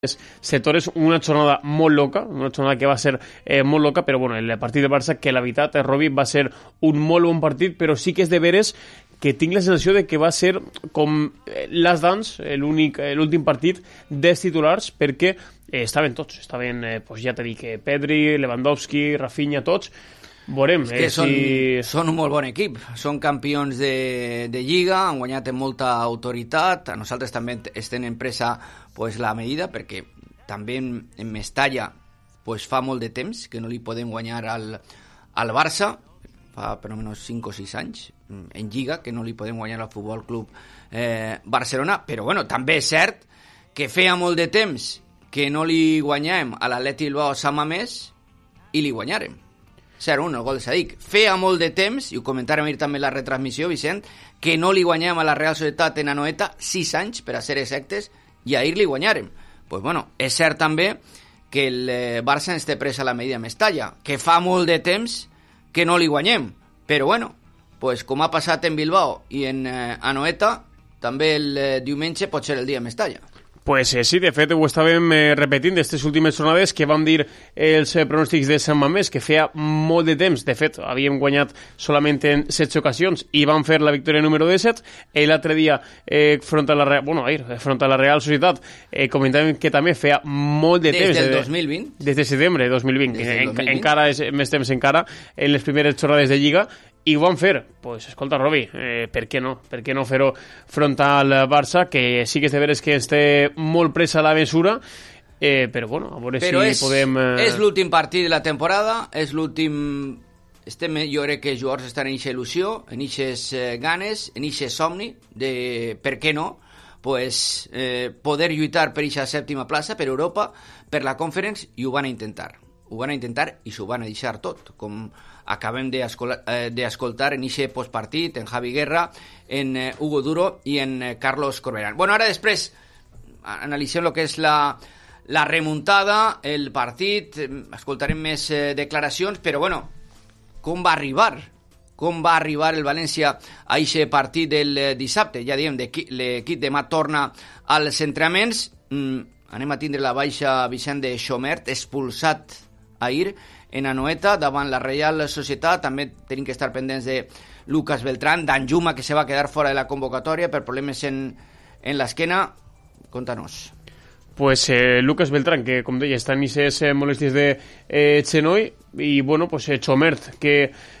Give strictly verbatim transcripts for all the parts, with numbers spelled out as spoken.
sectores, una jornada molt loca, una jornada que va ser eh, molt loca, però bueno, el partit de Barça, que la veritat, eh, Robi, va ser un molt bon partit, però sí que és de veres que tinc la sensació de que va ser com Last Dance, l'únic, l'últim partit dels titulars, perquè eh, estaven tots, estaven, eh, pues ja t'he dit, que Pedri, Lewandowski, Rafinha, tots. Veurem, és que eh, són, si... són un molt bon equip, són campions de, de Lliga, han guanyat amb molta autoritat, a nosaltres també estem en presa pues, la medida, perquè també en, en Mestalla pues, fa molt de temps que no li podem guanyar al, al Barça, fa per almenys cinc o sis anys, en Lliga, que no li podem guanyar al Futbol Club eh, Barcelona, però bueno, també és cert que feia molt de temps que no li guanyàvem a l'Atleti Bilbao Sant Mamés i li guanyàrem. zero uno, el gol de Sadik. Feia molt de temps, i ho comentàrem ahir també en la retransmissió, Vicent, que no li guanyàvem a la Real Societat en Anoeta sis anys, per a ser exactes, i ahir li guanyàrem. Pues bueno, és cert també que el eh, Barça ens té presa la medida Mestalla, que fa molt de temps que no li guanyem, però bueno, pues com ha passat en Bilbao i en eh, Anoeta, també el eh, diumenge pot ser el dia Mestalla. Pues eh, sí, de fet ho estàvem eh, repetint d'aquestes últimes jornades que vam dir els eh, pronòstics de Sant Mamés, que feia molt de temps, de fet havíem guanyat solament en setze ocasions i vam fer la victòria número disset, i l'altre dia eh, front a la Real, bueno, ahir, front a la Real Societat eh, comentàvem que també feia molt de des temps. Des del dos mil vint? Des de setembre de dos mil vint, des del dos mil vint. encara és més temps encara en les primeres jornades de Lliga, i ho van fer. Pues escolta, Robi, eh, per què no? Per què no fer-ho front al Barça, que sí que és de veres que ens té molt presa la mesura, eh, però bueno, a veure però si és, podem... Eh... és l'últim partit de la temporada, és l'últim... Estem, jo crec que els jugadors estan en eixa il·lusió, en eixes eh, ganes, en eixe somni de, per què no, pues, eh, poder lluitar per eixa sèptima plaça, per Europa, per la Conference, i ho van a intentar. Ho van a intentar i s'ho van a deixar tot, com acabem d'escoltar en eixe postpartit, en Javi Guerra, en eh, Hugo Duro i en eh, Carlos Corberán. Bueno, ara després analitzem el que és la, la remuntada, el partit, escoltarem més eh, declaracions, però bueno, com va arribar? Com va arribar el València a eixe partit del eh, dissabte? Ja diem, l'equip demà torna als entrenaments, mm, anem a tindre la baixa Vicent de Chomert, expulsat ahir en Anoeta davant la Real Societat. També tenim que estar pendents de Lucas Beltrán, Danjuma, que se va quedar fora de la convocatòria per problemes en, en l'esquena. Contanos. Pues eh, Lucas Beltrán, que com deia està en aquestes eh, molèsties de eh, genoll, i bueno, pues eh, Chomert, que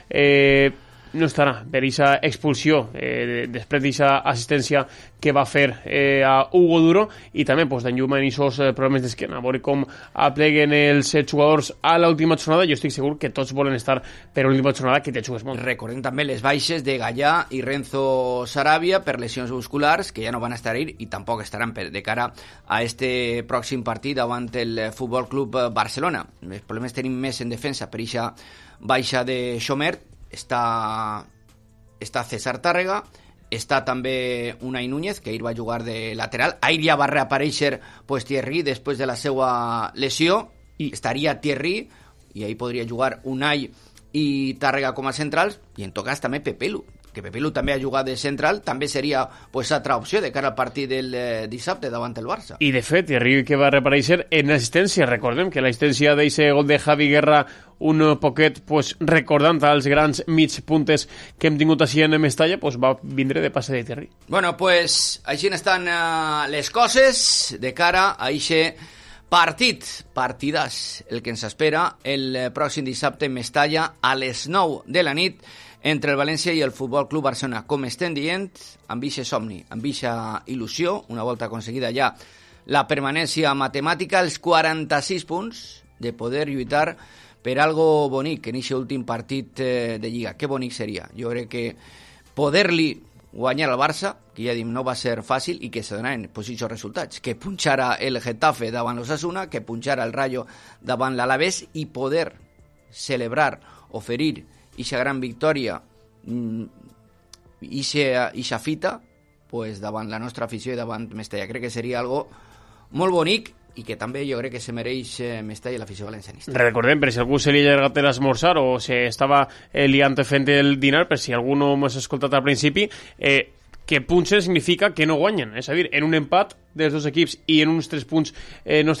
eh, no estarà per aquesta expulsió eh, després d'aquesta assistència que va fer eh, a Hugo Duro, i també pues, Danjuma en aquests eh, problemes d'esquena. A veure com apleguen els eh, jugadors a l'última jornada. Jo estic segur que tots volen estar per l'última jornada, que te jugues molt. Recordem també les baixes de Gallà i Renzo Sarabia per lesions musculars, que ja no van estar ahir i tampoc estaran per, de cara a este pròxim partit davant el Futbol Club Barcelona. Els problemes tenim més en defensa per aquesta baixa de Chomert. Està, està César Tàrrega, està també Unai Núñez, que ahir va jugar de lateral. Ahir ja va reaparèixer pues, Thierry després de la seva lesió, i estaria Thierry, i ahir podria jugar Unai i Tàrrega com a centrals, i en tot cas també Pepelu, que Pepelu també ha jugat de central, també seria pues, altra opció de cara al partit del eh, dissabte davant el Barça. I de fet, Thierry, que va reaparèixer en assistència. Recordem que l'assistència d'aquest gol de Javi Guerra, un poquet pues, recordant els grans mig puntes que hem tingut així en Mestalla, pues, va vindre de passe de Thierry. Bueno, pues així estan uh, les coses de cara a eixe partit, partidàs, el que ens espera el pròxim dissabte en Mestalla a les nou de la nit, entre el València i el Futbol Club Barcelona. Com estem dient, amb eixe somni, amb eixa il·lusió, una volta aconseguida ja la permanència matemàtica, els quaranta-sis punts de poder lluitar per algo bonic en eixe últim partit eh, de Lliga. Que bonic seria. Jo crec que poder-li guanyar al Barça, que ja dim no va ser fàcil, i que se donaven positius resultats, que punxara el Getafe davant l'Osasuna, que punxara el Rayo davant l'Alavés, i poder celebrar, oferir eixa gran victòria, eixa fita, pues, davant la nostra afició i davant Mestalla. Crec que seria algo molt bonic i que també jo crec que se mereix Mestalla i l'afició valencianista. Recordem, per si algú se li ha allargat l'esmorzar o si estava eh, liant fent el dinar, per si algú no m'ha escoltat al principi, eh, que punxen significa que no guanyen, és a dir, en un empat dels dos equips i en uns tres punts eh, no